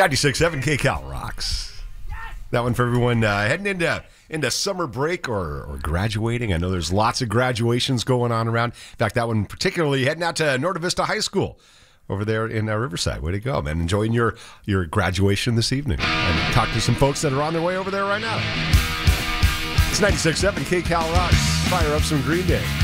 96.7 KCal rocks. That one for everyone heading into summer break or graduating. I know there's lots of graduations going on around. In fact, that one particularly heading out to Norta Vista High School over there in Riverside. Way to go, man. Enjoying your graduation this evening. And talk to some folks that are on their way over there right now. It's 96.7 KCal rocks. Fire up some Green Day.